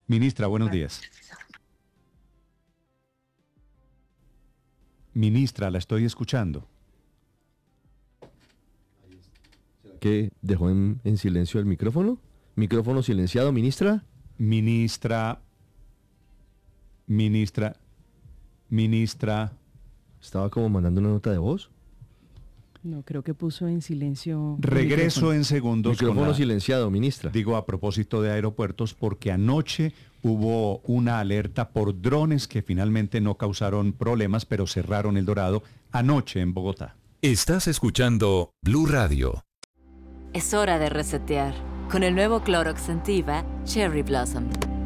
Ministra, buenos días. Ministra, la estoy escuchando. ¿Qué? ¿Dejó en silencio el micrófono? ¿Micrófono silenciado, ministra? Ministra. ¿Estaba como mandando una nota de voz? No, creo que puso en silencio. Regreso en segundos. Micrófono silenciado, ministra. Digo a propósito de aeropuertos, porque anoche hubo una alerta por drones que finalmente no causaron problemas, pero cerraron El Dorado anoche en Bogotá. Estás escuchando Blue Radio. Es hora de resetear con el nuevo Clorox Scentiva Cherry Blossom.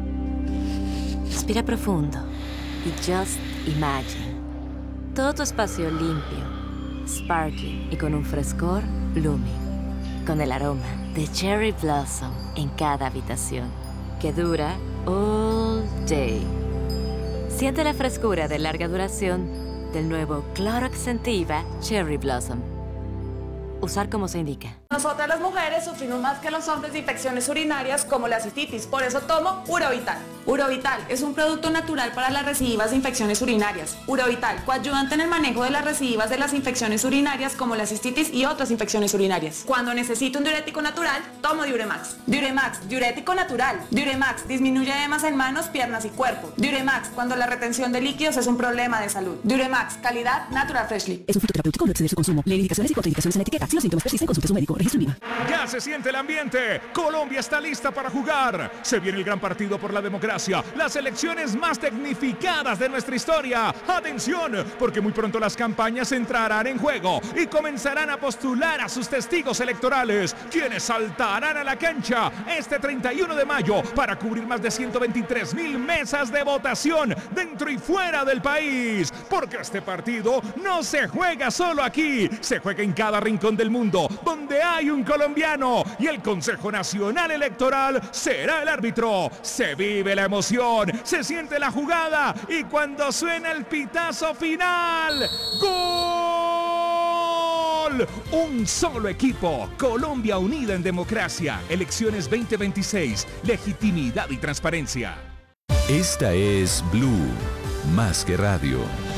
Respira profundo y just imagine. Todo tu espacio limpio, sparkling y con un frescor blooming. Con el aroma de Cherry Blossom en cada habitación, que dura all day. Siente la frescura de larga duración del nuevo Clorox Scentiva Cherry Blossom. Usar como se indica. Nosotras las mujeres sufrimos más que los hombres de infecciones urinarias como la cistitis, por eso tomo Urovital. Urovital es un producto natural para las recidivas de infecciones urinarias. Urovital, coayudante en el manejo de las recidivas de las infecciones urinarias como la cistitis y otras infecciones urinarias. Cuando necesito un diurético natural, tomo Diuremax. Diuremax, diurético natural. Diuremax disminuye edemas en manos, piernas y cuerpo. Diuremax, cuando la retención de líquidos es un problema de salud. Diuremax, calidad Natural Freshly. Es un fitoterapéutico, no exceder su consumo. Lee indicaciones y contraindicaciones en la etiqueta. Si los síntomas persisten, consulte a su médico. Registro INVIMA. Ya se siente el ambiente. Colombia está lista para jugar. Se viene el gran partido por la democracia. Las elecciones más tecnificadas de nuestra historia. Atención, porque muy pronto las campañas entrarán en juego y comenzarán a postular a sus testigos electorales, quienes saltarán a la cancha este 31 de mayo para cubrir más de 123,000 mesas de votación dentro y fuera del país. Porque este partido no se juega solo aquí, se juega en cada rincón del mundo donde hay un colombiano, y el Consejo Nacional Electoral será el árbitro. Se vive la emoción, se siente la jugada, y cuando suena el pitazo final, ¡gol! Un solo equipo, Colombia unida en democracia. Elecciones 2026, legitimidad y transparencia. Esta es Blue, más que radio.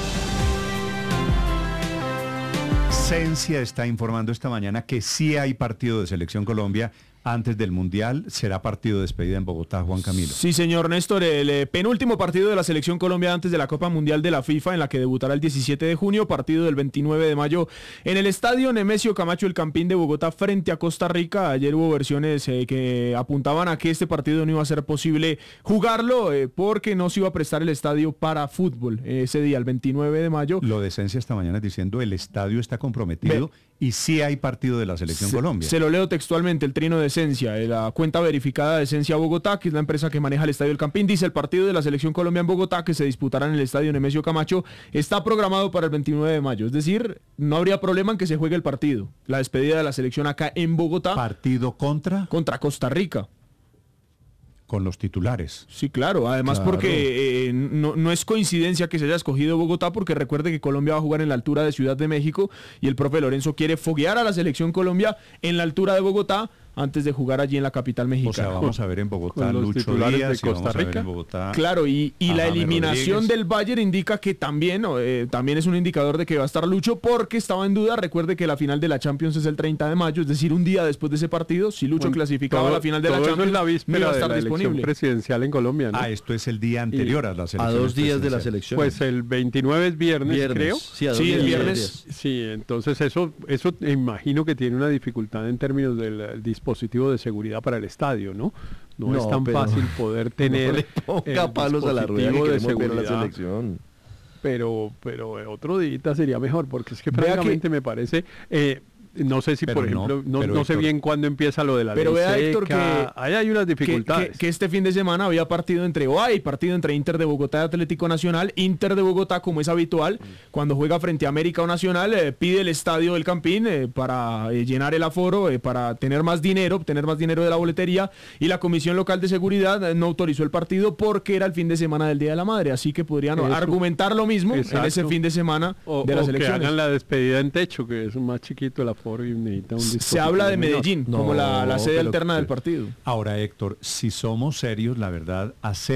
Cencia está informando esta mañana que sí hay partido de Selección Colombia antes del Mundial. Será partido de despedida en Bogotá, Juan Camilo. Sí, señor Néstor, el penúltimo partido de la Selección Colombia antes de la Copa Mundial de la FIFA, en la que debutará el 17 de junio, partido del 29 de mayo en el Estadio Nemesio Camacho El Campín de Bogotá frente a Costa Rica. Ayer hubo versiones que apuntaban a que este partido no iba a ser posible jugarlo porque no se iba a prestar el estadio para fútbol ese día, el 29 de mayo. Lo de Cencia esta mañana diciendo el estadio está comprometido y sí hay partido de la Selección Colombia. Se lo leo textualmente, el trino de Cencia, la cuenta verificada de Cencia Bogotá, que es la empresa que maneja el Estadio El Campín, dice: el partido de la Selección Colombia en Bogotá, que se disputará en el Estadio Nemesio Camacho, está programado para el 29 de mayo. Es decir, no habría problema en que se juegue el partido. La despedida de la selección acá en Bogotá. ¿Partido contra? Contra Costa Rica. Con los titulares. Sí, claro. Además, claro, porque no es coincidencia que se haya escogido Bogotá, porque recuerde que Colombia va a jugar en la altura de Ciudad de México y el profe Lorenzo quiere foguear a la Selección Colombia en la altura de Bogotá antes de jugar allí en la capital mexicana. O sea, vamos a ver en Bogotá Lucho Díaz de Costa Rica. Claro, y la eliminación Rodríguez del Bayern indica que también es un indicador de que va a estar Lucho, porque estaba en duda. Recuerde que la final de la Champions es el 30 de mayo, es decir, un día después de ese partido. Si Lucho clasificaba a la final de la Champions, es la víspera no iba a de estar la disponible. Elección presidencial en Colombia, ¿no? Esto es el día anterior a la selección. A 2 días de la selección. Pues el 29 es viernes. Creo. Sí, el viernes. Sí, entonces eso imagino que tiene una dificultad en términos del dispositivo de seguridad para el estadio, ¿no? No es tan fácil poder tener no le ponga palos a la rueda de seguridad. La selección. Pero otro día sería mejor, porque es que francamente me parece... no sé si, pero por ejemplo, no sé bien cuándo empieza lo de la ley seca. Pero vea, Héctor, que ahí hay unas dificultades. Que este fin de semana había partido entre Inter de Bogotá y Atlético Nacional. Inter de Bogotá, como es habitual, cuando juega frente a América o Nacional, pide el estadio del Campín para llenar el aforo, para obtener más dinero de la boletería, y la Comisión Local de Seguridad no autorizó el partido porque era el fin de semana del Día de la Madre, así que podrían argumentar lo mismo en ese fin de semana de las elecciones. Que hagan la despedida en techo, que es más chiquito el aforo. Se habla de Medellín como la sede alterna del partido. Ahora, Héctor, si somos serios, la verdad, hacer